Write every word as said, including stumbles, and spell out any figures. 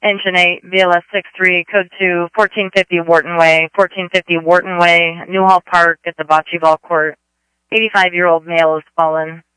Engine eight, B L S six three, code two, fourteen fifty Wharton Way, fourteen fifty Wharton Way, Newhall Park at the Bocce Ball Court. eighty-five-year-old male has fallen.